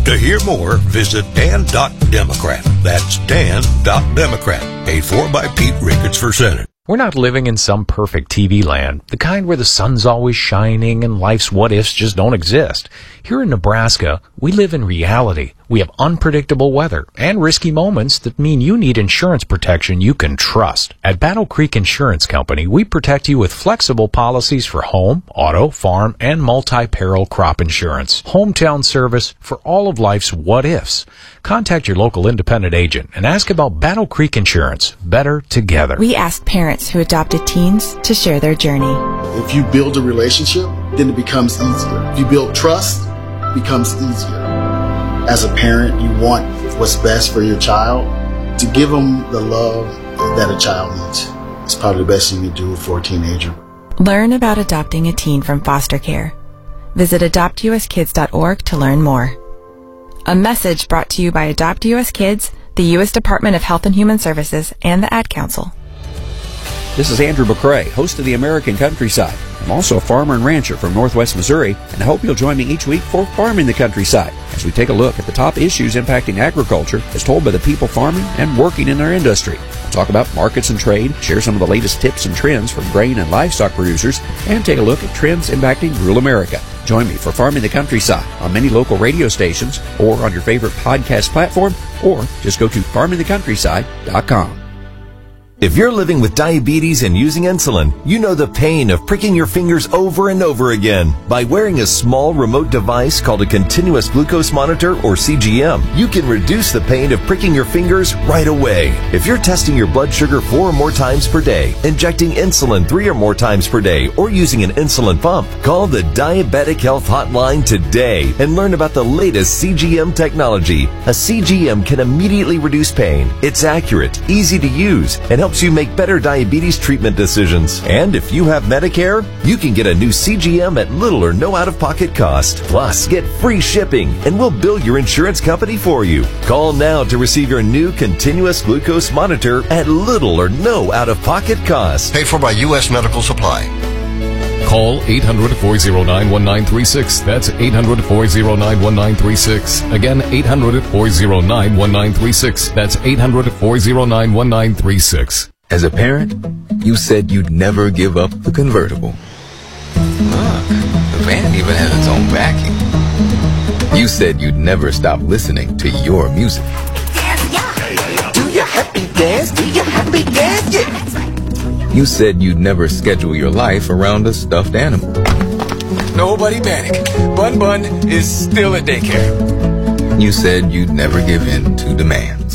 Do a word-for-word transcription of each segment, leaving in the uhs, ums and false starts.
To hear more, visit dan dot democrat. That's dan dot democrat. Paid for by Pete Ricketts for Senate. We're not living in some perfect T V land, the kind where the sun's always shining and life's what-ifs just don't exist. Here in Nebraska, we live in reality. We have unpredictable weather and risky moments that mean you need insurance protection you can trust. At Battle Creek Insurance Company, we protect you with flexible policies for home, auto, farm, and multi-peril crop insurance. Hometown service for all of life's what-ifs. Contact your local independent agent and ask about Battle Creek Insurance. Better together. We ask parents who adopted teens to share their journey. If you build a relationship, then it becomes easier. If you build trust, it becomes easier. As a parent, you want what's best for your child. To give them the love that a child needs. It's probably the best thing you do for a teenager. Learn about adopting a teen from foster care. Visit adopt u s kids dot org to learn more. A message brought to you by Adopt U S Kids, the U S Department of Health and Human Services, and the Ad Council. This is Andrew McCrae, host of the American Countryside. I'm also a farmer and rancher from Northwest Missouri, and I hope you'll join me each week for Farming the Countryside, as we take a look at the top issues impacting agriculture as told by the people farming and working in our industry. We'll talk about markets and trade, share some of the latest tips and trends from grain and livestock producers, and take a look at trends impacting rural America. Join me for Farming the Countryside on many local radio stations or on your favorite podcast platform, or just go to farming the countryside dot com. If you're living with diabetes and using insulin, you know the pain of pricking your fingers over and over again. By wearing a small remote device called a continuous glucose monitor, or C G M, you can reduce the pain of pricking your fingers right away. If you're testing your blood sugar four or more times per day, injecting insulin three or more times per day, or using an insulin pump, call the Diabetic Health Hotline today and learn about the latest C G M technology. A C G M can immediately reduce pain. It's accurate, easy to use, and helps you make better diabetes treatment decisions. And if you have Medicare, you can get a new C G M at little or no out-of-pocket cost. Plus, get free shipping, and we'll bill your insurance company for you. Call now to receive your new continuous glucose monitor at little or no out-of-pocket cost. Paid for by U S Medical Supply. Call eight hundred, four oh nine, one nine three six. That's eight hundred, four oh nine, one nine three six. Again, eight hundred, four oh nine, one nine three six. That's eight hundred, four oh nine, one nine three six. As a parent, you said you'd never give up the convertible. Look, the van even has its own backing. You said you'd never stop listening to your music. Do your happy dance, do your happy dance, yeah. You said you'd never schedule your life around a stuffed animal. Nobody panic. Bun Bun is still at daycare. You said you'd never give in to demands.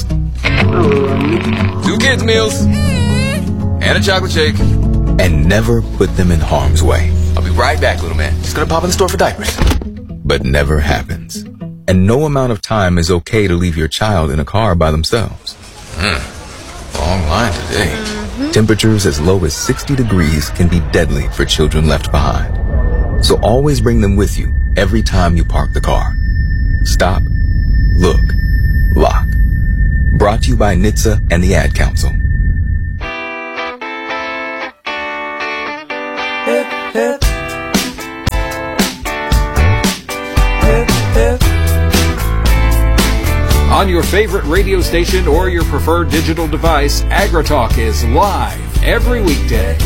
Two kids' meals and a chocolate shake. And never put them in harm's way. I'll be right back, little man. Just gonna pop in the store for diapers. But never happens. And no amount of time is okay to leave your child in a car by themselves. Hmm. Long line today. Mm-hmm. Temperatures as low as sixty degrees can be deadly for children left behind. So always bring them with you every time you park the car. Stop, look, lock. Brought to you by N H T S A and the Ad Council. Hip, hip. Hip, hip. On your favorite radio station or your preferred digital device, AgriTalk is live every weekday.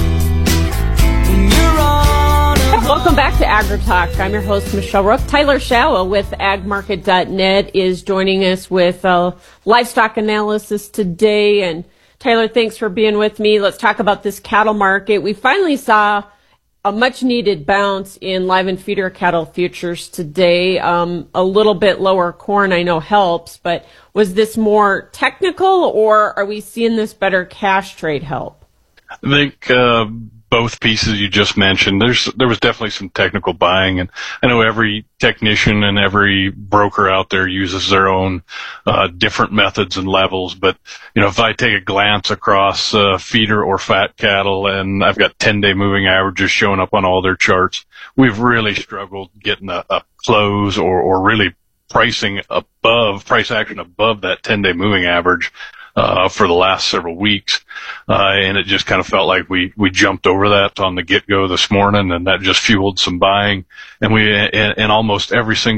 Welcome back to AgriTalk. I'm your host, Michelle Rook. Tyler Shallow with ag market dot net is joining us with uh, livestock analysis today. And Tyler, thanks for being with me. Let's talk about this cattle market. We finally saw a much-needed bounce in live and feeder cattle futures today. Um, a little bit lower corn, I know, helps, but was this more technical, or are we seeing this better cash trade help? I think uh, both pieces you just mentioned. There's there was definitely some technical buying, and I know every technician and every broker out there uses their own uh, different methods and levels. But you know, if I take a glance across uh, feeder or fat cattle, and I've got ten-day moving averages showing up on all their charts, we've really struggled getting a, a close or, or really pricing above price action above that ten-day moving average. Uh, for the last several weeks, uh, and it just kind of felt like we, we jumped over that on the get-go this morning, and that just fueled some buying. And we, in, in almost every single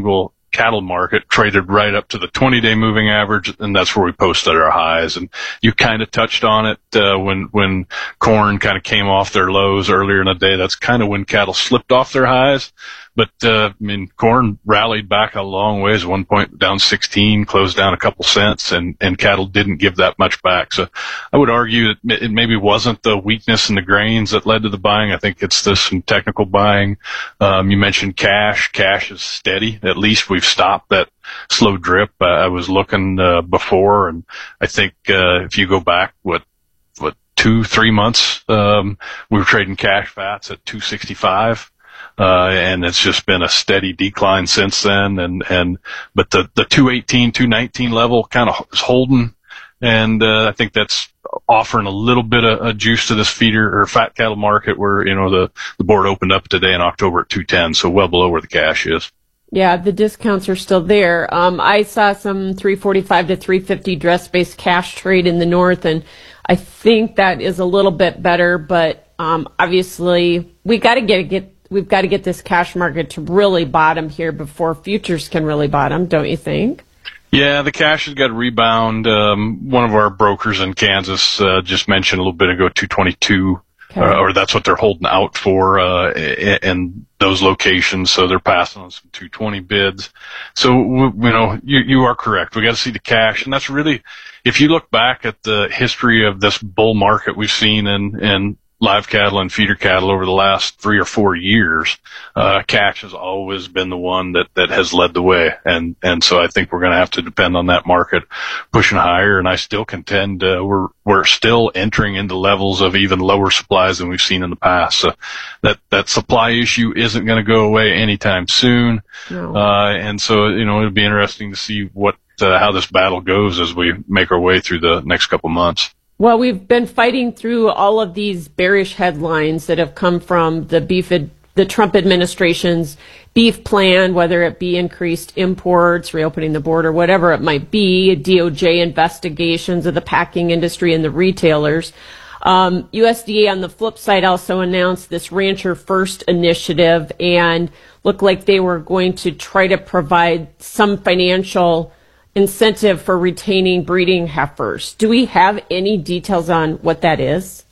cattle market traded right up to the twenty-day moving average, and that's where we posted our highs. And you kind of touched on it uh, when when corn kind of came off their lows earlier in the day. That's kind of when cattle slipped off their highs. But, uh, I mean, corn rallied back a long ways, one point down sixteen, closed down a couple cents, and, and cattle didn't give that much back. So I would argue that it maybe wasn't the weakness in the grains that led to the buying. I think it's this some technical buying. Um, you mentioned cash. Cash is steady. At least we've stopped that slow drip. Uh, I was looking, uh, before, and I think, uh, if you go back, what, what, two, three months, um, we were trading cash fats at two sixty-five. Uh, and it's just been a steady decline since then. And, and, but the, the two eighteen, two nineteen level kind of is holding. And, uh, I think that's offering a little bit of a juice to this feeder or fat cattle market where, you know, the, the board opened up today in October at two ten. So well below where the cash is. Yeah, the discounts are still there. Um, I saw some three forty-five to three fifty dress-based cash trade in the north, and I think that is a little bit better, but, um, obviously we got to get, get, We've got to get this cash market to really bottom here before futures can really bottom, don't you think? Yeah, the cash has got to rebound. Um, one of our brokers in Kansas uh, just mentioned a little bit ago two twenty-two, okay. uh, or that's what they're holding out for uh, in those locations. So they're passing on some two twenty bids. So, you know, you, you are correct. We got to see the cash. And that's really, if you look back at the history of this bull market we've seen in, in live cattle and feeder cattle over the last three or four years, uh, cash has always been the one that, that has led the way. And, and so I think we're going to have to depend on that market pushing higher. And I still contend, uh, we're, we're still entering into levels of even lower supplies than we've seen in the past. So that, that supply issue isn't going to go away anytime soon. No. Uh, and so, you know, it'll be interesting to see what, uh, how this battle goes as we make our way through the next couple months. Well, we've been fighting through all of these bearish headlines that have come from the beef, ad, the Trump administration's beef plan, whether it be increased imports, reopening the border, whatever it might be, D O J investigations of the packing industry and the retailers. Um, U S D A on the flip side also announced this Rancher First initiative and looked like they were going to try to provide some financial incentive for retaining breeding heifers. Do we have any details on what that is?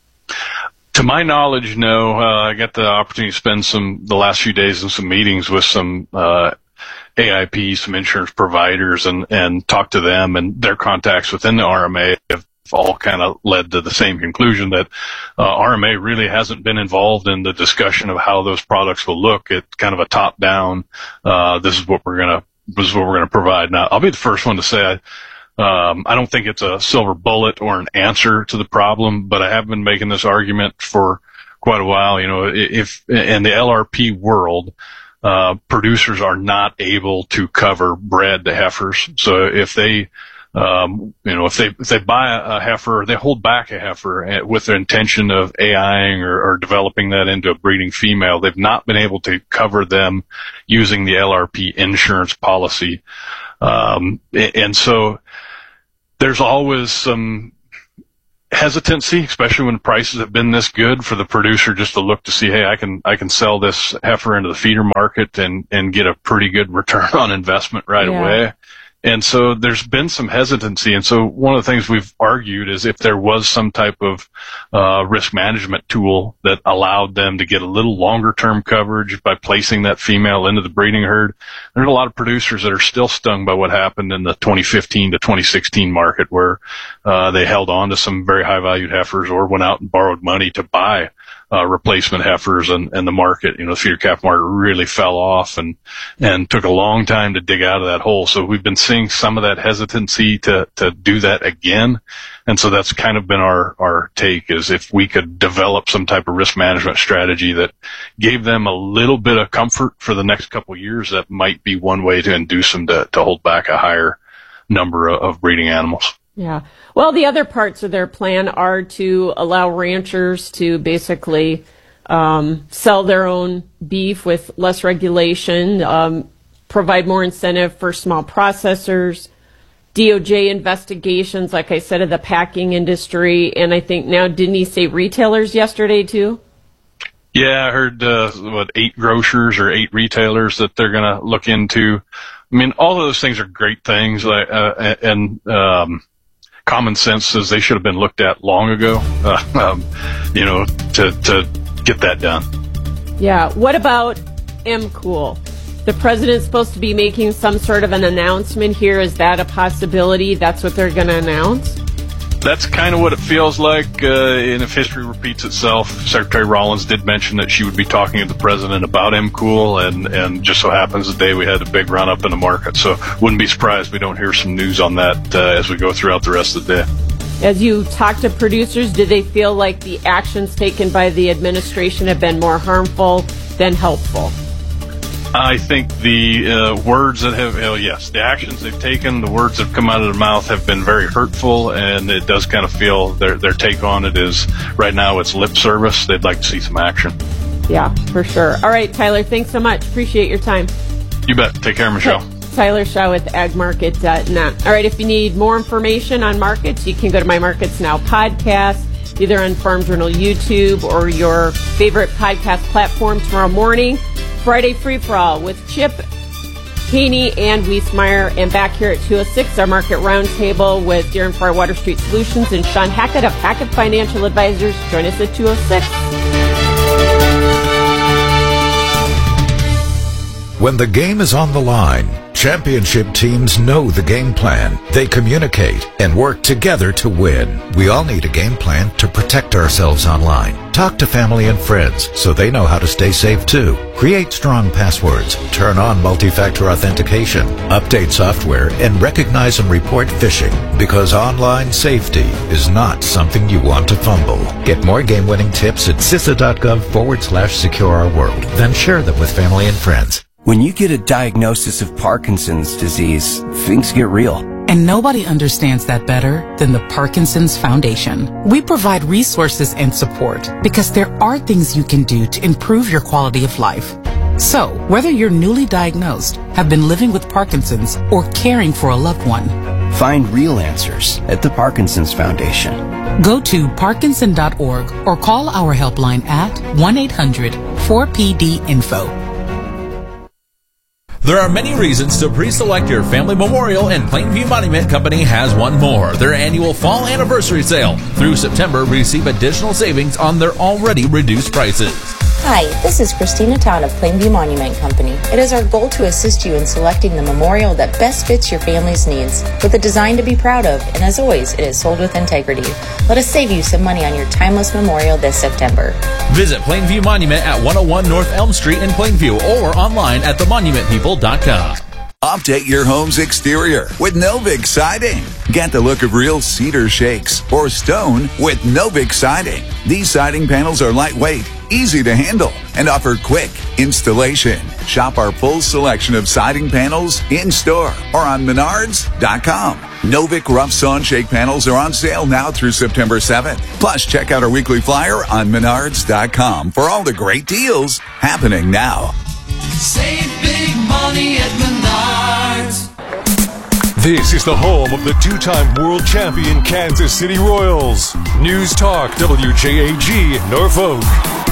To my knowledge, no. Uh, I got the opportunity to spend some the last few days in some meetings with some uh, A I Ps, some insurance providers, and and talk to them, and their contacts within the R M A have all kind of led to the same conclusion that uh, R M A really hasn't been involved in the discussion of how those products will look. It's kind of a top-down, uh, this is what we're going to This is what we're going to provide. Now, I'll be the first one to say I, um, I don't think it's a silver bullet or an answer to the problem, but I have been making this argument for quite a while. You know, if in the L R P world, uh, producers are not able to cover bred heifers. So if they, um, you know, if they if they buy a heifer, or they hold back a heifer with the intention of AIing or, or developing that into a breeding female, they've not been able to cover them using the L R P insurance policy. Um, and so there's always some hesitancy, especially when prices have been this good, for the producer just to look to see, hey, I can I can sell this heifer into the feeder market and and get a pretty good return on investment right yeah. away. And so there's been some hesitancy. And so one of the things we've argued is if there was some type of uh risk management tool that allowed them to get a little longer term coverage by placing that female into the breeding herd, there's a lot of producers that are still stung by what happened in the twenty fifteen to twenty sixteen market, where uh they held on to some very high valued heifers or went out and borrowed money to buy Uh, replacement heifers, and, and the market, you know, the feeder calf market really fell off and, and took a long time to dig out of that hole. So we've been seeing some of that hesitancy to, to do that again. And so that's kind of been our, our take, is if we could develop some type of risk management strategy that gave them a little bit of comfort for the next couple of years, that might be one way to induce them to, to hold back a higher number of, of breeding animals. Yeah. Well, the other parts of their plan are to allow ranchers to basically um, sell their own beef with less regulation, um, provide more incentive for small processors, D O J investigations, like I said, of the packing industry, and I think now, didn't he say retailers yesterday too? Yeah, I heard, uh, what, eight grocers or eight retailers that they're going to look into. I mean, all of those things are great things, uh, and um, common sense says they should have been looked at long ago, uh, um, you know, to, to get that done. Yeah. What about M-Cool? The president's supposed to be making some sort of an announcement here. Is that a possibility? That's what they're going to announce? That's kind of what it feels like, uh, and if history repeats itself, Secretary Rollins did mention that she would be talking to the president about M-Cool, and, and just so happens the day we had a big run-up in the market. So wouldn't be surprised if we don't hear some news on that uh, as we go throughout the rest of the day. As you talk to producers, do they feel like the actions taken by the administration have been more harmful than helpful? I think the uh, words that have, oh yes, the actions they've taken, the words that have come out of their mouth have been very hurtful, and it does kind of feel their their take on it is right now it's lip service. They'd like to see some action. Yeah, for sure. All right, Tyler, thanks so much. Appreciate your time. You bet. Take care, Michelle. Tyler Shaw with ag market dot net. All right, if you need more information on markets, you can go to My Markets Now podcast, either on Farm Journal YouTube or your favorite podcast platform tomorrow morning. Friday Free-For-All with Chip, Haney, and Wiesmeyer. And back here at two oh six, our Market Roundtable with Darren Farr, Water Street Solutions, and Sean Hackett of Hackett Financial Advisors. Join us at two oh six. When the game is on the line, championship teams know the game plan. They communicate and work together to win. We all need a game plan to protect ourselves online. Talk to family and friends so they know how to stay safe too. Create strong passwords, turn on multi-factor authentication, update software, and recognize and report phishing, because online safety is not something you want to fumble. Get more game-winning tips at CISA.gov forward slash secure our world. Then share them with family and friends. When you get a diagnosis of Parkinson's disease, things get real. And nobody understands that better than the Parkinson's Foundation. We provide resources and support because there are things you can do to improve your quality of life. So, whether you're newly diagnosed, have been living with Parkinson's, or caring for a loved one, find real answers at the Parkinson's Foundation. Go to Parkinson dot org or call our helpline at one eight hundred four P D info. There are many reasons to pre-select your family memorial, and Plainview Monument Company has one more. Their annual fall anniversary sale. Through September, receive additional savings on their already reduced prices. Hi, this is Christina Todd of Plainview Monument Company. It is our goal to assist you in selecting the memorial that best fits your family's needs, with a design to be proud of, and as always, it is sold with integrity. Let us save you some money on your timeless memorial this September. Visit Plainview Monument at one oh one North Elm Street in Plainview, or online at the monument people dot com. Update your home's exterior with Novik Siding. Get the look of real cedar shakes or stone with Novik Siding. These siding panels are lightweight, easy to handle, and offer quick installation. Shop our full selection of siding panels in-store or on Menards dot com. Novik Rough Sawn Shake panels are on sale now through September seventh. Plus, check out our weekly flyer on Menards dot com for all the great deals happening now. Save big money at Menards. This is the home of the two-time world champion Kansas City Royals. News Talk W J A G Norfolk.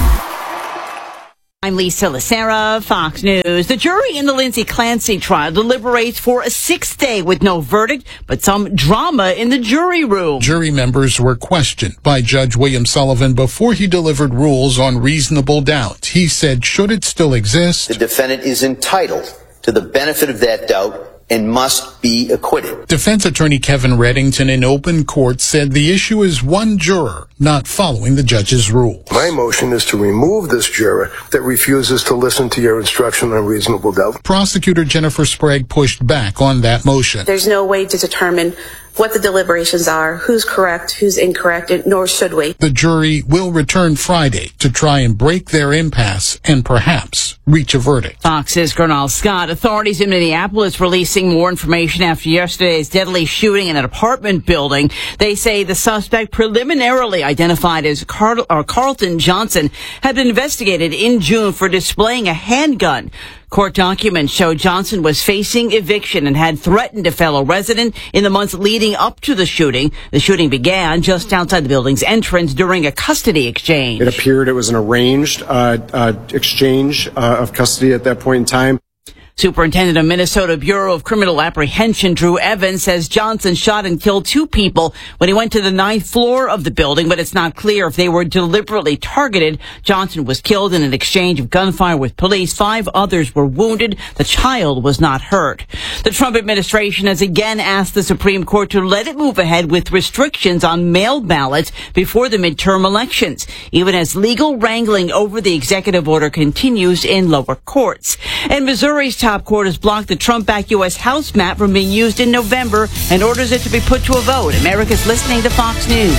I'm Lisa Lacera, Fox News. The jury in the Lindsay Clancy trial deliberates for a sixth day with no verdict, but some drama in the jury room. Jury members were questioned by Judge William Sullivan before he delivered rules on reasonable doubt. He said, should it still exist, the defendant is entitled to the benefit of that doubt and must be acquitted. Defense attorney Kevin Reddington in open court said the issue is one juror not following the judge's rule. My motion is to remove this juror that refuses to listen to your instruction on reasonable doubt. Prosecutor Jennifer Sprague pushed back on that motion. There's no way to determine what the deliberations are, who's correct, who's incorrect, nor should we. The jury will return Friday to try and break their impasse and perhaps reach a verdict. Fox's Gernal Scott. Authorities in Minneapolis releasing more information after yesterday's deadly shooting in an apartment building. They say the suspect, preliminarily identified as Carl- or Carlton Johnson, had been investigated in June for displaying a handgun. Court documents show Johnson was facing eviction and had threatened a fellow resident in the months leading up to the shooting. The shooting began just outside the building's entrance during a custody exchange. It appeared it was an arranged uh, uh, exchange uh, of custody at that point in time. Superintendent of Minnesota Bureau of Criminal Apprehension Drew Evans says Johnson shot and killed two people when he went to the ninth floor of the building, but it's not clear if they were deliberately targeted. Johnson was killed in an exchange of gunfire with police. Five others were wounded. The child was not hurt. The Trump administration has again asked the Supreme Court to let it move ahead with restrictions on mail ballots before the midterm elections, even as legal wrangling over the executive order continues in lower courts. And Missouri's top court has blocked the Trump-backed U S House map from being used in November and orders it to be put to a vote. America's listening to Fox News.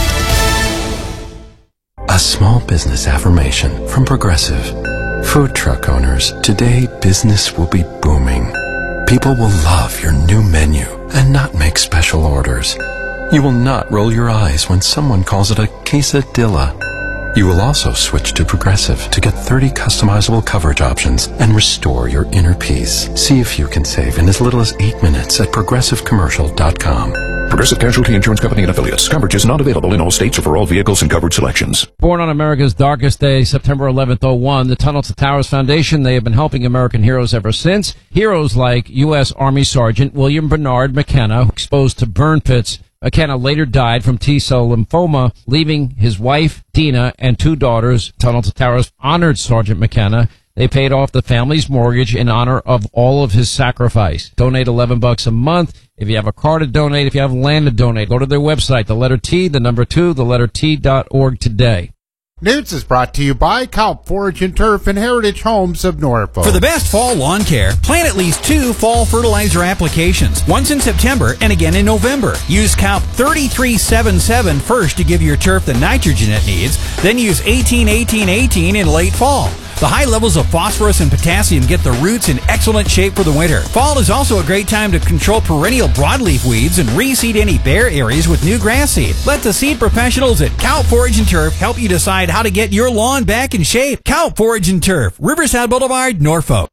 A small business affirmation from Progressive. Food truck owners, today business will be booming. People will love your new menu and not make special orders. You will not roll your eyes when someone calls it a quesadilla. You will also switch to Progressive to get thirty customizable coverage options and restore your inner peace. See if you can save in as little as eight minutes at progressive commercial dot com. Progressive Casualty Insurance Company and Affiliates. Coverage is not available in all states or for all vehicles and coverage selections. Born on America's darkest day, September eleventh, oh one, the Tunnel to Towers Foundation, they have been helping American heroes ever since. Heroes like U S Army Sergeant William Bernard McKenna, exposed to burn pits. McKenna later died from T-cell lymphoma, leaving his wife, Dina, and two daughters. Tunnel to Towers honored Sergeant McKenna. They paid off the family's mortgage in honor of all of his sacrifice. Donate eleven bucks a month. If you have a car to donate, if you have land to donate, go to their website, the letter T, the number two, the letter T dot org today. News is brought to you by Kalp Forage and Turf and Heritage Homes of Norfolk. For the best fall lawn care, plan at least two fall fertilizer applications, once in September and again in November. Use Kalp thirty-three seventy-seven first to give your turf the nitrogen it needs, then use eighteen eighteen eighteen in late fall. The high levels of phosphorus and potassium get the roots in excellent shape for the winter. Fall is also a great time to control perennial broadleaf weeds and reseed any bare areas with new grass seed. Let the seed professionals at Kalp Forage and Turf help you decide how to get your lawn back in shape. Kalp Forage and Turf, Riverside Boulevard, Norfolk.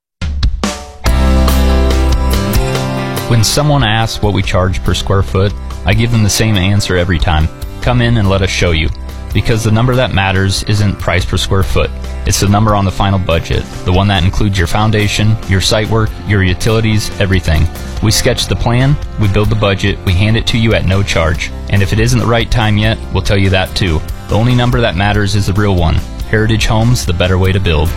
When someone asks what we charge per square foot, I give them the same answer every time. Come in and let us show you. Because the number that matters isn't price per square foot. It's the number on the final budget, the one that includes your foundation, your site work, your utilities, everything. We sketch the plan, we build the budget, we hand it to you at no charge. And if it isn't the right time yet, we'll tell you that too. The only number that matters is the real one. Heritage Homes, the better way to build.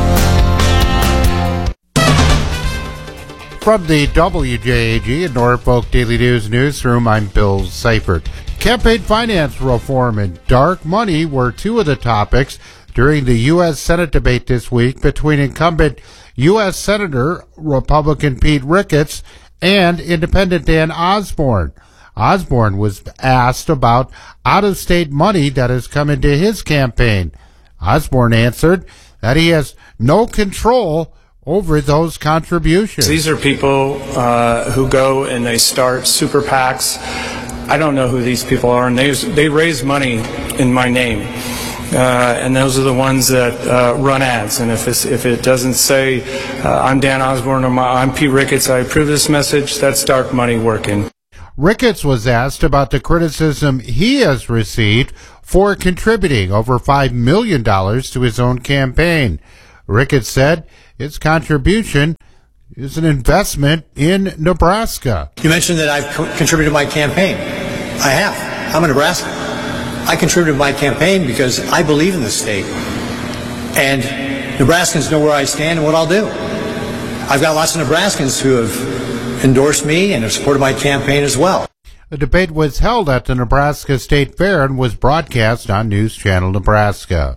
From the W J A G and Norfolk Daily News Newsroom, I'm Bill Seifert. Campaign finance reform and dark money were two of the topics during the U S Senate debate this week between incumbent U S Senator Republican Pete Ricketts and Independent Dan Osborne. Osborne was asked about out-of-state money that has come into his campaign. Osborne answered that he has no control over those contributions. These are people uh, who go and they start super PACs. I don't know who these people are, and they they raise money in my name, uh, and those are the ones that uh, run ads. And if it's, if it doesn't say uh, I'm Dan Osborne or my, I'm Pete Ricketts, I approve this message, that's dark money working. Ricketts was asked about the criticism he has received for contributing over five million dollars to his own campaign. Ricketts said his contribution is an investment in Nebraska. You mentioned that I've co- contributed to my campaign. I have. I'm a Nebraskan. I contributed to my campaign because I believe in the state. And Nebraskans know where I stand and what I'll do. I've got lots of Nebraskans who have endorsed me and have supported my campaign as well. The debate was held at the Nebraska State Fair and was broadcast on News Channel Nebraska.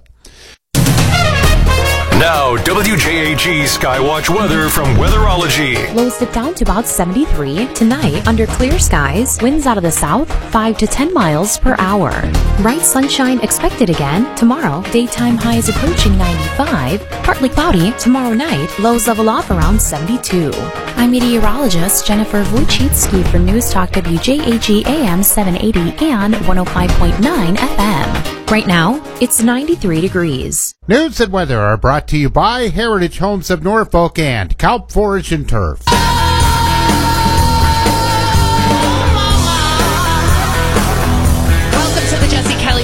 Now, W J A G Skywatch weather from Weatherology. Lows dip down to about seventy-three. Tonight, under clear skies, winds out of the south, five to ten miles per hour. Bright sunshine expected again. Tomorrow, daytime highs approaching ninety-five. Partly cloudy. Tomorrow night, lows level off around seventy-two. I'm meteorologist Jennifer Wojcicki for News Talk W J A G A M seven eighty and one oh five point nine F M. Right now, it's ninety-three degrees. News and weather are brought to you by Heritage Homes of Norfolk and Kalp Forage and Turf. Welcome to the Jesse Kelly Show. I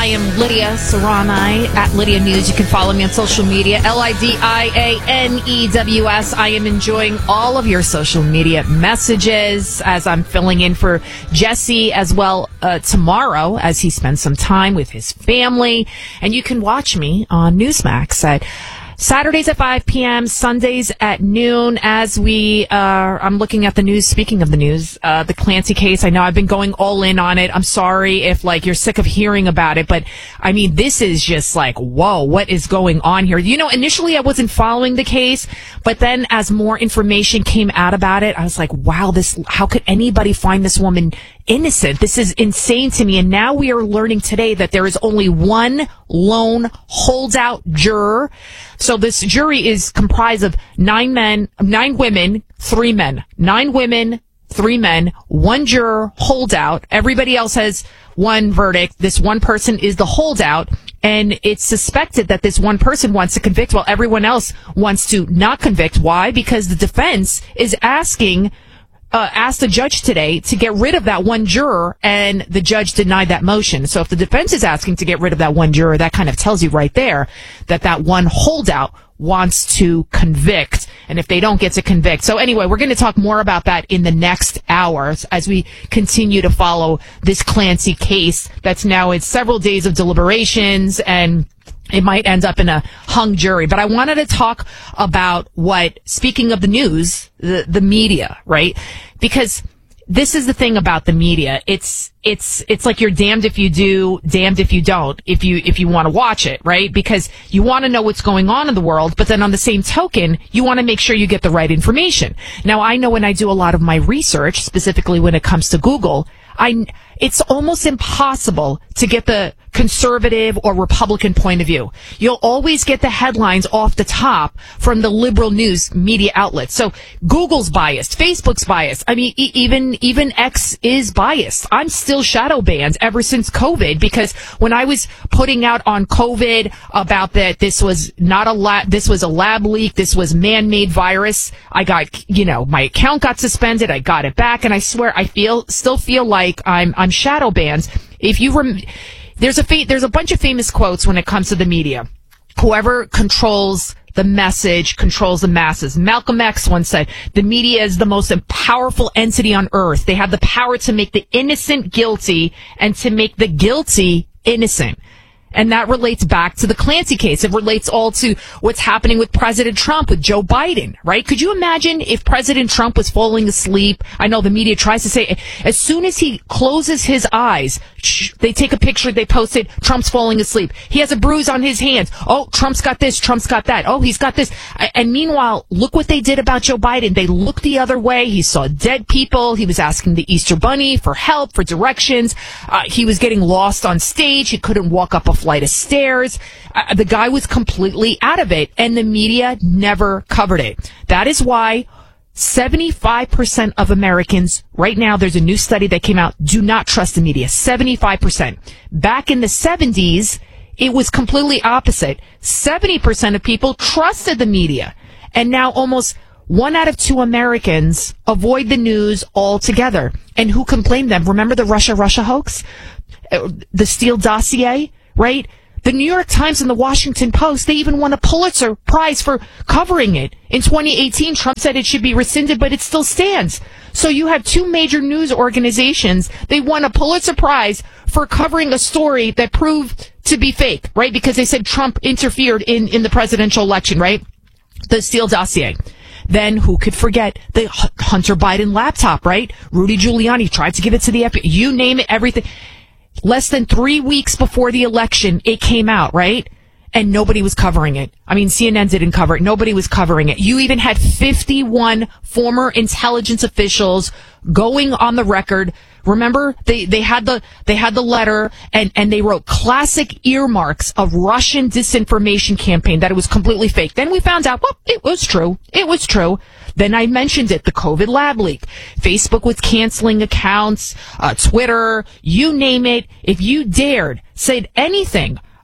am Lydia Serrani at Lydia News. You can follow me on social media, L I D I A N E W S. I am enjoying all of your social media messages as I'm filling in for Jesse as well uh, tomorrow as he spends some time with his family. And you can watch me on Newsmax at Saturdays at five p.m., Sundays at noon as we, uh, I'm looking at the news. Speaking of the news, uh, the Clancy case, I know I've been going all in on it. I'm sorry if, like, you're sick of hearing about it, but, I mean, this is just like, whoa, what is going on here? You know, initially I wasn't following the case, but then as more information came out about it, I was like, wow, this, how could anybody find this woman innocent? This is insane to me. And now we are learning today that there is only one lone holdout juror. So this jury is comprised of nine men, nine women, three men, nine women, three men, one juror holdout. Everybody else has one verdict. This one person is the holdout. And it's suspected that this one person wants to convict while everyone else wants to not convict. Why? Because the defense is asking Uh, asked the judge today to get rid of that one juror, and the judge denied that motion. So if the defense is asking to get rid of that one juror, that kind of tells you right there that that one holdout wants to convict, and if they don't get to convict. So anyway, we're going to talk more about that in the next hours as we continue to follow this Clancy case that's now in several days of deliberations, and it might end up in a hung jury. But I wanted to talk about what, speaking of the news, the, the media, right? Because this is the thing about the media. It's, it's, it's like you're damned if you do, damned if you don't, if you, if you want to watch it, right? Because you want to know what's going on in the world, but then on the same token, you want to make sure you get the right information. Now, I know when I do a lot of my research, specifically when it comes to Google, I, it's almost impossible to get the conservative or Republican point of view. You'll always get the headlines off the top from the liberal news media outlets. So Google's biased, Facebook's biased. I mean, e- even even X is biased. I'm still shadow banned ever since COVID, because when I was putting out on COVID about that this was not a lab, this was a lab leak, this was man-made virus, I got, you know, my account got suspended, I got it back, and I swear I feel still feel like I'm I'm shadow banned. If you rem- There's a fa- there's a bunch of famous quotes when it comes to the media. Whoever controls the message controls the masses. Malcolm X once said, the media is the most powerful entity on earth. They have the power to make the innocent guilty and to make the guilty innocent. And that relates back to the Clancy case. It relates all to what's happening with President Trump, with Joe Biden, right? Could you imagine if President Trump was falling asleep? I know the media tries to say, as soon as he closes his eyes, they take a picture, they post it, Trump's falling asleep. He has a bruise on his hands. Oh, Trump's got this, Trump's got that. Oh, he's got this. And meanwhile, look what they did about Joe Biden. They looked the other way. He saw dead people. He was asking the Easter Bunny for help, for directions. Uh, he was getting lost on stage. He couldn't walk up a flight of stairs. Uh, the guy was completely out of it, and the media never covered it. That is why seventy-five percent of Americans right now, there's a new study that came out, do not trust the media. seventy-five percent. Back in the seventies, it was completely opposite. seventy percent of people trusted the media. And now almost one out of two Americans avoid the news altogether. And who can blame them? Remember the Russia, Russia hoax? Uh, the Steele dossier, right? The New York Times and the Washington Post, they even won a Pulitzer Prize for covering it. In twenty eighteen, Trump said it should be rescinded, but it still stands. So you have two major news organizations. They won a Pulitzer Prize for covering a story that proved to be fake, right? Because they said Trump interfered in, in the presidential election, right? The Steele dossier. Then who could forget the Hunter Biden laptop, right? Rudy Giuliani tried to give it to the F B I. You name it, everything. Less than three weeks before the election, it came out, right? And nobody was covering it. I mean, C N N didn't cover it. Nobody was covering it. You even had fifty-one former intelligence officials going on the record. Remember, they, they had the, they had the letter and, and they wrote classic earmarks of Russian disinformation campaign that it was completely fake. Then we found out, well, it was true. It was true. Then I mentioned it, the COVID lab leak. Facebook was canceling accounts, uh, Twitter, you name it. If you dared say anything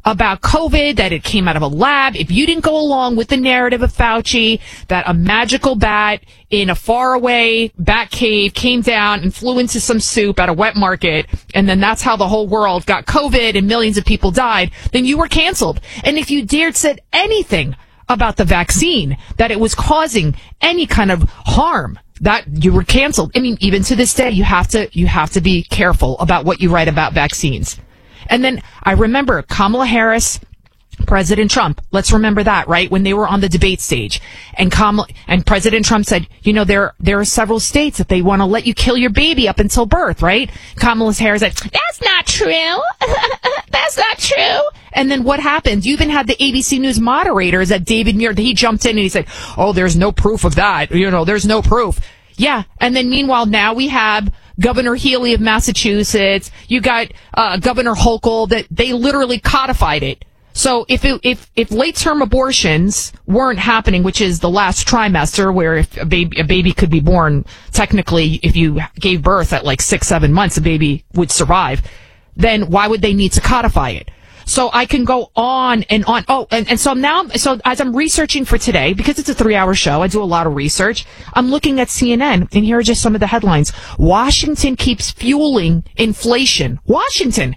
about COVID, that it came out of a lab, if you didn't go along with the narrative of Fauci, that a magical bat in a faraway bat cave came down and flew into some soup at a wet market, and then that's how the whole world got COVID and millions of people died, then you were canceled. And if you dared said anything about the vaccine, that it was causing any kind of harm, that you were canceled. I mean, even to this day, you have to, you have to be careful about what you write about vaccines. And then I remember Kamala Harris, President Trump. Let's remember that, right? When they were on the debate stage, and Kamala and President Trump said, you know, there there are several states that they want to let you kill your baby up until birth, right? Kamala Harris said, that's not true. That's not true. And then what happened? You even had the A B C News moderators at David Muir. He jumped in and he said, oh, there's no proof of that. You know, there's no proof. Yeah. And then meanwhile, now we have Governor Healy of Massachusetts. You got uh, Governor Hochul, that they literally codified it. So if it, if if late term abortions weren't happening, which is the last trimester, where if a baby a baby could be born, technically, if you gave birth at like six seven months, a baby would survive. Then why would they need to codify it? So I can go on and on. Oh, and, and so now, so as I'm researching for today, because it's a three hour show, I do a lot of research. I'm looking at C N N, and here are just some of the headlines. Washington keeps fueling inflation. Washington.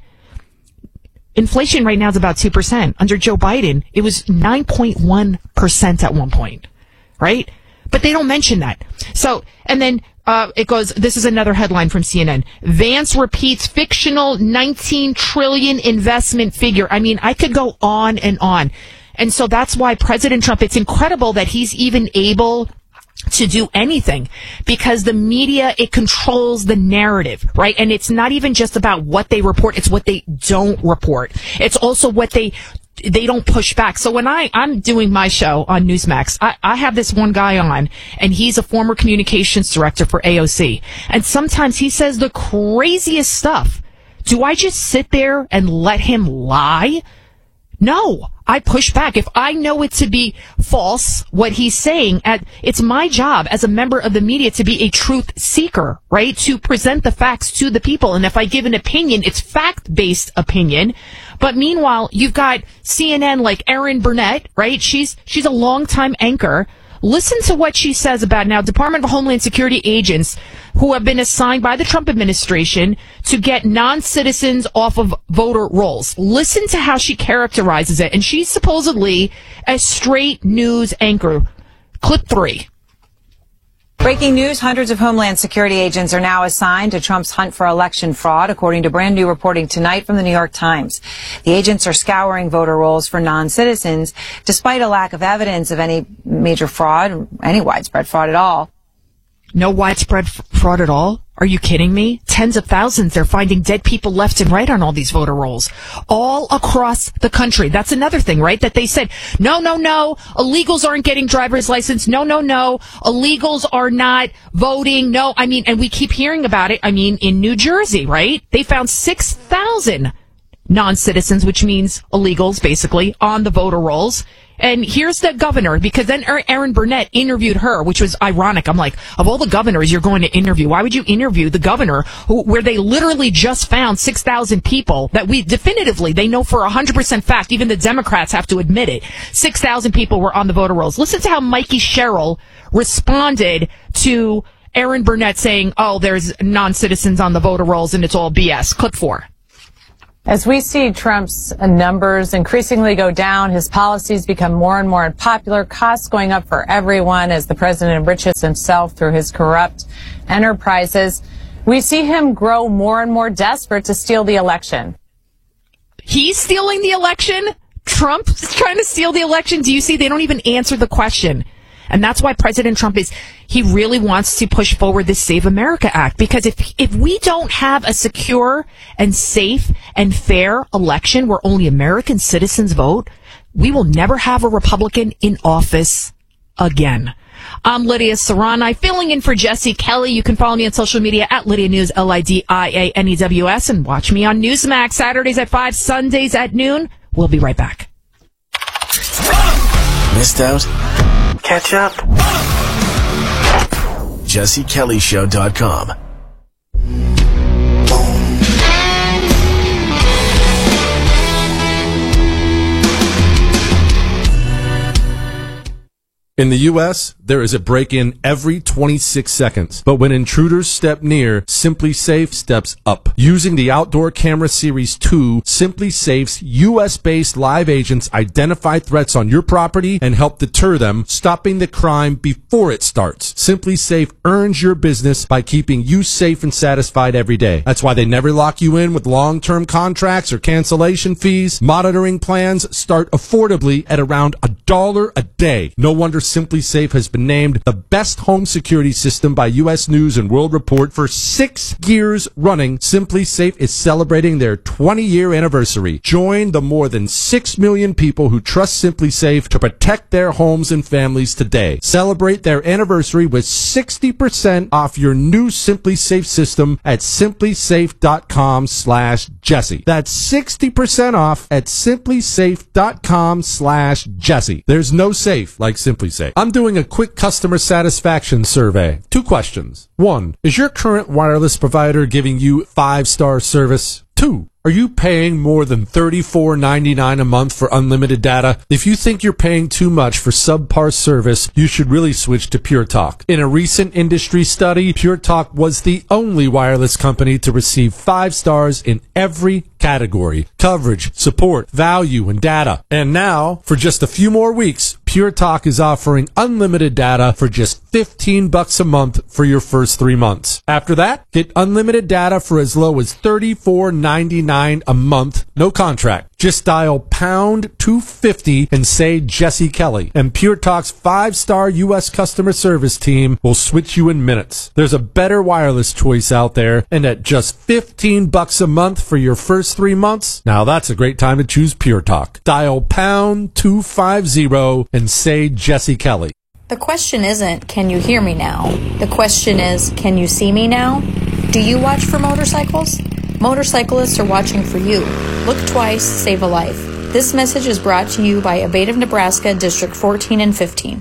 Inflation right now is about two percent. Under Joe Biden, it was nine point one percent at one point, right? But they don't mention that. So, and then uh, it goes, this is another headline from C N N. Vance repeats fictional nineteen trillion investment figure. I mean, I could go on and on. And so that's why President Trump, it's incredible that he's even able to do anything, because the media, it controls the narrative, right? And it's not even just about what they report, it's what they don't report. It's also what they they don't push back. So when I, I'm doing my show on Newsmax, I, I have this one guy on, and he's a former communications director for A O C. And sometimes he says the craziest stuff. Do I just sit there and let him lie? No, I push back. If I know it to be false, what he's saying, at, it's my job as a member of the media to be a truth seeker, right? To present the facts to the people. And if I give an opinion, it's fact-based opinion. But meanwhile, you've got C N N like Erin Burnett, right? She's, she's a longtime anchor. Listen to what she says about now Department of Homeland Security agents who have been assigned by the Trump administration to get non-citizens off of voter rolls. Listen to how she characterizes it. And she's supposedly a straight news anchor. Clip three. Breaking news, hundreds of Homeland Security agents are now assigned to Trump's hunt for election fraud, according to brand new reporting tonight from the New York Times. The agents are scouring voter rolls for non-citizens, despite a lack of evidence of any major fraud, any widespread fraud at all. No widespread f- fraud at all? Are you kidding me? Tens of thousands. They're finding dead people left and right on all these voter rolls. All across the country. That's another thing, right? That they said, no, no, no, illegals aren't getting driver's license. No, no, no, illegals are not voting. No, I mean, and we keep hearing about it. I mean, in New Jersey, right? They found six thousand non-citizens, which means illegals, basically, on the voter rolls. And here's the governor, because then Erin Burnett interviewed her, which was ironic. I'm like, of all the governors you're going to interview, why would you interview the governor who, where they literally just found six thousand people that we definitively, they know for one hundred percent fact, even the Democrats have to admit it, six thousand people were on the voter rolls. Listen to how Mikey Sherrill responded to Erin Burnett saying, oh, there's non-citizens on the voter rolls and it's all B S. Clip four. As we see Trump's numbers increasingly go down, his policies become more and more unpopular, costs going up for everyone as the president enriches himself through his corrupt enterprises, we see him grow more and more desperate to steal the election. He's stealing the election? Trump's trying to steal the election? Do you see? They don't even answer the question. And that's why President Trump is, he really wants to push forward this Save America Act. Because if, if we don't have a secure and safe and fair election where only American citizens vote, we will never have a Republican in office again. I'm Lydia Serrani, filling in for Jesse Kelly. You can follow me on social media at Lydia News, L I D I A N E W S, and watch me on Newsmax Saturdays at five, Sundays at noon. We'll be right back. Missed out? Catch up. Jesse Kelly Show dot com. In the U S, there is a break-in every twenty-six seconds. But when intruders step near, SimpliSafe steps up. Using the Outdoor Camera Series two, SimpliSafe's U S-based live agents identify threats on your property and help deter them, stopping the crime before it starts. SimpliSafe earns your business by keeping you safe and satisfied every day. That's why they never lock you in with long-term contracts or cancellation fees. Monitoring plans start affordably at around a dollar a day. No wonder SimpliSafe has been named the best home security system by U S News and World Report for six years running. SimpliSafe is celebrating their twenty-year anniversary. Join the more than six million people who trust SimpliSafe to protect their homes and families today. Celebrate their anniversary with sixty percent off your new SimpliSafe system at simplisafe.com slash Jesse. That's sixty percent off at simplisafe.com slash Jesse. There's no safe like SimpliSafe. I'm doing a quick customer satisfaction survey. Two questions. One, is your current wireless provider giving you five-star service? Two, are you paying more than thirty-four ninety-nine a month for unlimited data? If you think you're paying too much for subpar service, you should really switch to Pure Talk. In a recent industry study, Pure Talk was the only wireless company to receive five stars in every category: coverage, support, value, and data. And now, for just a few more weeks, Pure Talk is offering unlimited data for just fifteen bucks a month for your first three months. After that, get unlimited data for as low as thirty-four ninety-nine a month, no contract. Just dial pound two fifty and say Jesse Kelly, and Pure Talk's five-star U S customer service team will switch you in minutes. There's a better wireless choice out there, and at just fifteen bucks a month for your first three months, now that's a great time to choose Pure Talk. Dial pound two fifty and say Jesse Kelly. The question isn't, can you hear me now? The question is, can you see me now? Do you watch for motorcycles? Motorcyclists are watching for you. Look twice, save a life. This message is brought to you by Abate of Nebraska, District fourteen and fifteen.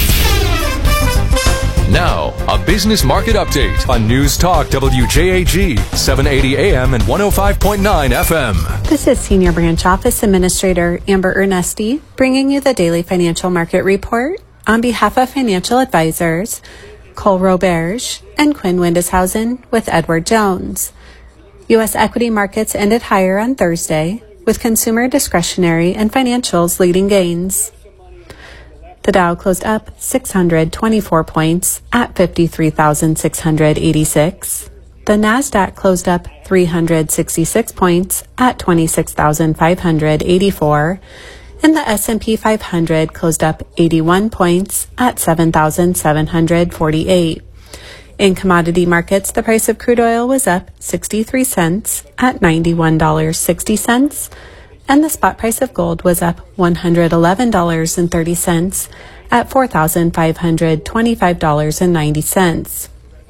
Now, a business market update on News Talk W J A G, seven eighty A M and one oh five point nine F M. This is Senior Branch Office Administrator Amber Ernesti bringing you the daily financial market report on behalf of financial advisors Cole Roberge and Quinn Windishausen with Edward Jones. U S equity markets ended higher on Thursday, with consumer discretionary and financials leading gains. The Dow closed up six hundred twenty-four points at fifty-three thousand six hundred eighty-six. The Nasdaq closed up three hundred sixty-six points at twenty-six thousand five hundred eighty-four, and the S and P five hundred closed up eighty-one points at seven thousand seven hundred forty-eight. In commodity markets, the price of crude oil was up sixty-three cents at ninety-one dollars and sixty cents, and the spot price of gold was up one hundred eleven dollars and thirty cents at four thousand five hundred twenty-five dollars and ninety cents.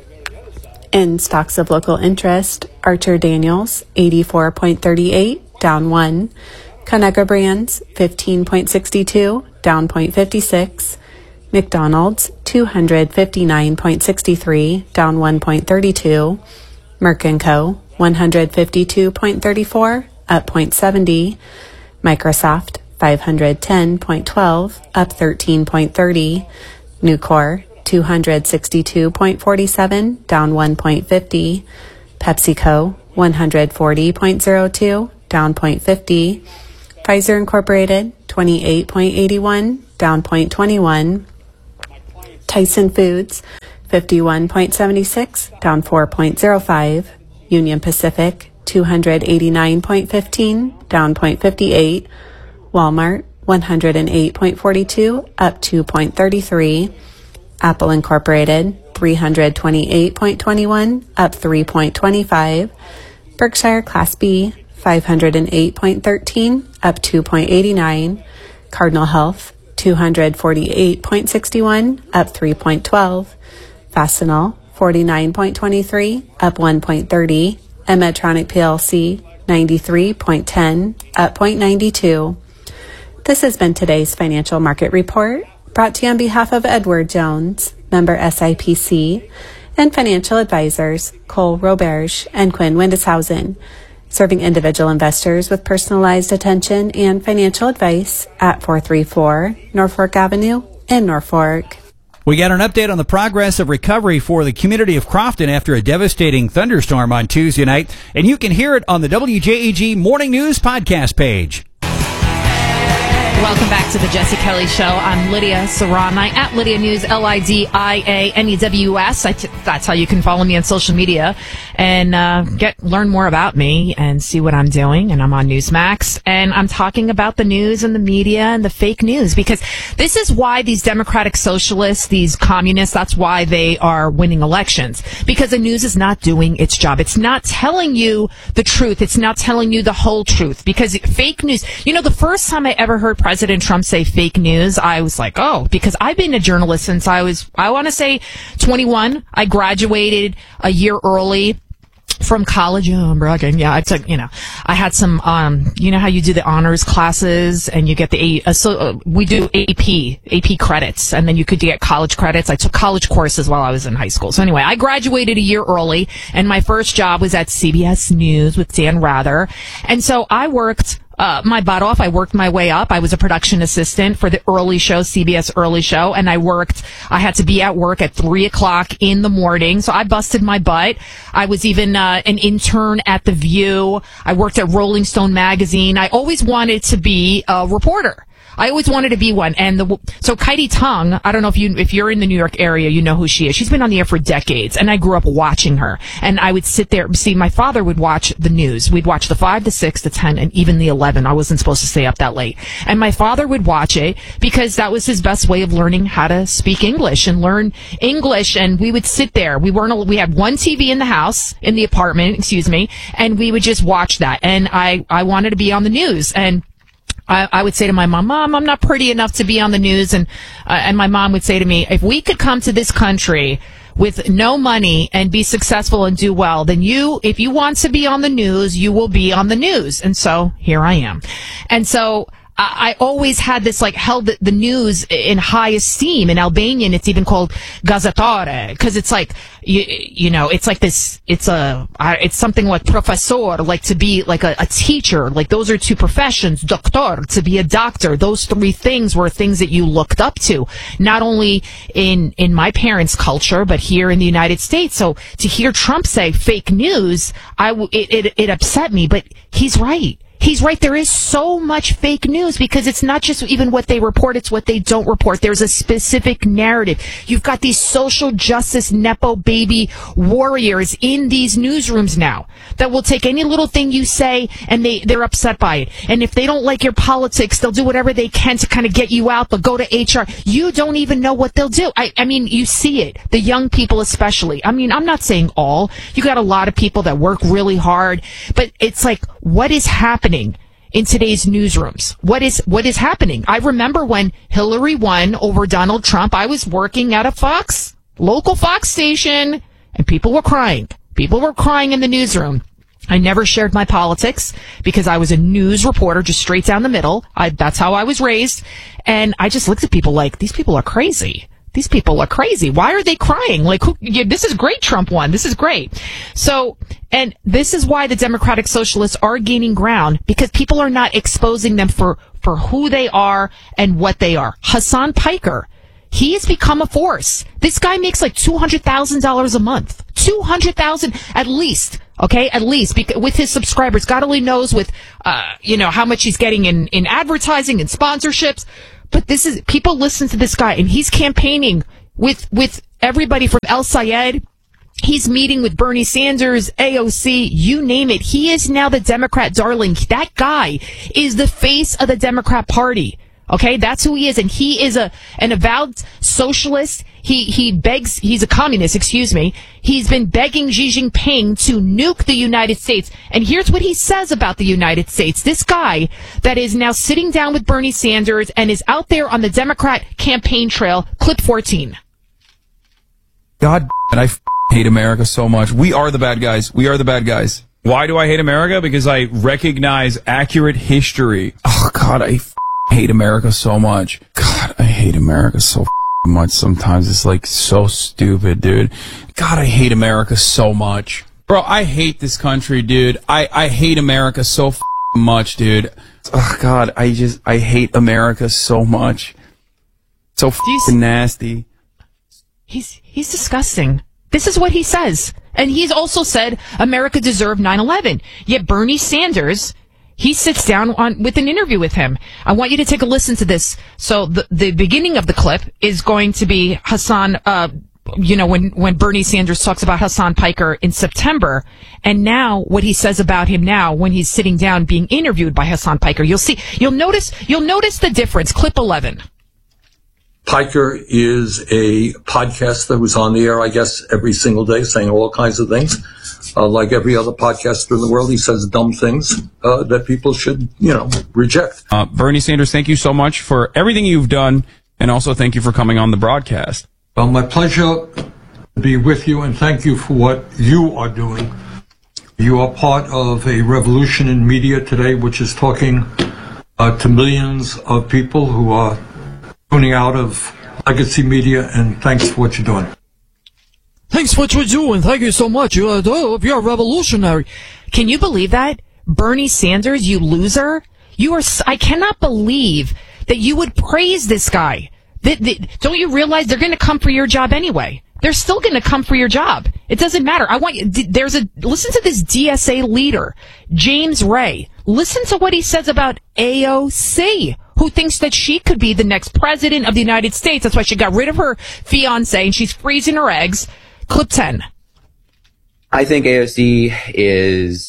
In stocks of local interest, Archer Daniels, eighty-four thirty-eight, down one. Conagra Brands, fifteen sixty-two, down zero point five six. McDonald's, two fifty-nine sixty-three, down one thirty-two. Merck and Co., one fifty-two thirty-four, up zero point seven zero. Microsoft, five ten twelve, up thirteen thirty. Nucor, two sixty-two forty-seven, down one fifty. PepsiCo, one forty oh two, down zero point five zero. Pfizer Incorporated, twenty-eight eighty-one, down zero point two one. Tyson Foods, fifty-one seventy-six, down four oh five. Union Pacific, two eighty-nine fifteen, down zero point five eight. Walmart, one oh eight forty-two, up two three three. Apple Incorporated, three twenty-eight twenty-one, up three two five. Berkshire Class B, five oh eight thirteen, up two eight nine. Cardinal Health, two forty-eight sixty-one, up three one two. Fastenal, forty-nine twenty-three, up one thirty. and Medtronic P L C, ninety-three ten, up zero point nine two. This has been today's financial market report, brought to you on behalf of Edward Jones, member S I P C, and financial advisors Cole Roberge and Quinn Windishausen, serving individual investors with personalized attention and financial advice at four thirty-four Norfolk Avenue in Norfolk. We got an update on the progress of recovery for the community of Crofton after a devastating thunderstorm on Tuesday night, and you can hear it on the W J A G Morning News podcast page. Welcome back to the Jesse Kelly Show. I'm Lydia Serrani at Lydia News, L I D I A N E W S. I t- that's how you can follow me on social media and uh, get learn more about me and see what I'm doing. And I'm on Newsmax, and I'm talking about the news and the media and the fake news, because this is why these democratic socialists, these communists, that's why they are winning elections, because the news is not doing its job. It's not telling you the truth. It's not telling you the whole truth, because fake news, you know, the first time I ever heard President Trump say fake news, I was like, oh, because I've been a journalist since I was, I want to say twenty-one. I graduated a year early from college. Oh, I'm bragging. Yeah, I took, you know, I had some, um, you know how you do the honors classes and you get the, A, uh, so uh, we do A P, A P credits, and then you could get college credits. I took college courses while I was in high school. So anyway, I graduated a year early, and my first job was at C B S News with Dan Rather. And so I worked Uh, my butt off. I worked my way up. I was a production assistant for the early show, C B S Early Show, and I worked, I had to be at work at three o'clock in the morning, so I busted my butt. I was even uh, an intern at The View. I worked at Rolling Stone magazine. I always wanted to be a reporter. I always wanted to be one. And the, so Kaidi Tung, I don't know if you, if you're in the New York area, you know who she is. She's been on the air for decades, and I grew up watching her. And I would sit there, see, my father would watch the news. We'd watch the five, the six, the ten, and even the eleven. I wasn't supposed to stay up that late. And my father would watch it because that was his best way of learning how to speak English and learn English. And we would sit there. We weren't, we had one T V in the house, in the apartment, excuse me, and we would just watch that. And I, I wanted to be on the news. And I, I would say to my mom, Mom, I'm not pretty enough to be on the news. And, uh, and my mom would say to me, if we could come to this country with no money and be successful and do well, then you, if you want to be on the news, you will be on the news. And so here I am. And so I always had this, like, held the, the news in high esteem. In Albanian, it's even called gazetare, because it's like, you, you know, it's like this, it's a, it's something like professor, like to be like a, a teacher. Like, those are two professions. Doctor, to be a doctor. Those three things were things that you looked up to, not only in, in my parents' culture, but here in the United States. So to hear Trump say fake news, I, it, it, it upset me, but he's right. He's right. There is so much fake news because it's not just even what they report, it's what they don't report. There's a specific narrative. You've got these social justice Nepo baby warriors in these newsrooms now that will take any little thing you say and they, they're upset by it. And if they don't like your politics, they'll do whatever they can to kind of get you out. They'll go to H R. You don't even know what they'll do. I, I mean, you see it. The young people especially. I mean, I'm not saying all. You got a lot of people that work really hard, but it's like, what is happening in today's newsrooms? What is what is happening? I remember when Hillary won over Donald Trump, I was working at a Fox, local Fox station, and people were crying. People were crying in the newsroom. I never shared my politics because I was a news reporter, just straight down the middle. I, that's how I was raised. And I just looked at people like, these people are crazy. These people are crazy. Why are they crying? Like, who, yeah, this is great. Trump won. This is great. So, and this is why the Democratic Socialists are gaining ground, because people are not exposing them for, for who they are and what they are. Hassan Piker, he has become a force. This guy makes like two hundred thousand dollars a month. two hundred thousand dollars at least. Okay, at least because with his subscribers. God only knows with, uh, you know, how much he's getting in, in advertising and sponsorships. But this is, people listen to this guy, and he's campaigning with, with everybody from El Sayed. He's meeting with Bernie Sanders, A O C, you name it. He is now the Democrat darling. That guy is the face of the Democrat Party. Okay, that's who he is, and he is a an avowed socialist. He he begs. He's a communist. Excuse me. He's been begging Xi Jinping to nuke the United States. And here's what he says about the United States. This guy that is now sitting down with Bernie Sanders and is out there on the Democrat campaign trail. Clip fourteen. God, and I f- hate America so much. We are the bad guys. We are the bad guys. Why do I hate America? Because I recognize accurate history. Oh God, I. F- hate America so much. God, I hate America so much. Sometimes it's like so stupid, dude. God, I hate America so much. Bro, I hate this country, dude. I, I hate America so much, dude. Oh God, I just, I hate America so much. So f***ing nasty. He's he's disgusting. This is what he says. And he's also said America deserved nine eleven. Yet Bernie Sanders, he sits down on with an interview with him. I want you to take a listen to this. So the the beginning of the clip is going to be Hassan, uh, you know, when, when Bernie Sanders talks about Hassan Piker in September, and now what he says about him now when he's sitting down being interviewed by Hassan Piker. You'll see, you'll notice, you'll notice the difference. Clip eleven. Piker is a podcast that was on the air, I guess, every single day, saying all kinds of things. Uh, like every other podcaster in the world, he says dumb things uh, that people should, you know, reject. Uh, Bernie Sanders, thank you so much for everything you've done, and also thank you for coming on the broadcast. Well, my pleasure to be with you, and thank you for what you are doing. You are part of a revolution in media today, which is talking uh, to millions of people who are tuning out of legacy media, and thanks for what you're doing. Thanks for what you're doing. Thank you so much. You're, uh, you're revolutionary. Can you believe that? Bernie Sanders, you loser. You are, I cannot believe that you would praise this guy. They, they, don't you realize they're going to come for your job anyway? They're still going to come for your job. It doesn't matter. I want you, there's a, listen to this D S A leader, James Ray. Listen to what he says about A O C, who thinks that she could be the next president of the United States. That's why she got rid of her fiance and she's freezing her eggs. Clip ten. I think A O C is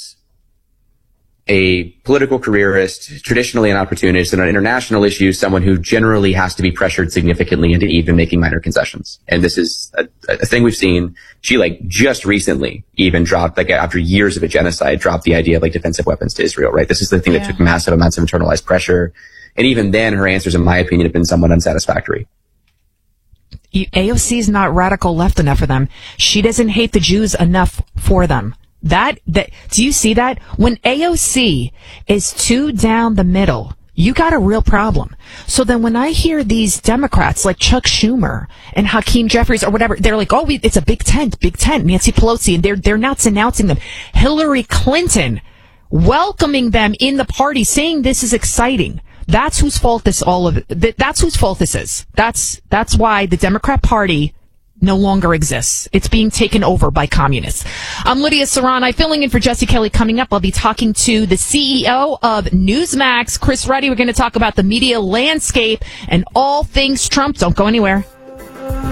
a political careerist, traditionally an opportunist, and on international issues, someone who generally has to be pressured significantly into even making minor concessions. And this is a, a thing we've seen. She, like, just recently even dropped, like, after years of a genocide, dropped the idea of, like, defensive weapons to Israel, right? This is the thing yeah. that took massive amounts of internalized pressure. And even then, her answers, in my opinion, have been somewhat unsatisfactory. A O C is not radical left enough for them. She doesn't hate the Jews enough for them. That, that, do you see that? When A O C is too down the middle, you got a real problem. So then when I hear these Democrats like Chuck Schumer and Hakeem Jeffries or whatever, they're like, oh, we, it's a big tent, big tent, Nancy Pelosi, and they're, they're not announcing them. Hillary Clinton welcoming them in the party, saying this is exciting. That's whose fault this all of it, that's whose fault this is. That's, that's why the Democrat Party no longer exists. It's being taken over by communists. I'm Lydia Serrani, filling in for Jesse Kelly. Coming up, I'll be talking to the C E O of Newsmax, Chris Ruddy. We're going to talk about the media landscape and all things Trump. Don't go anywhere.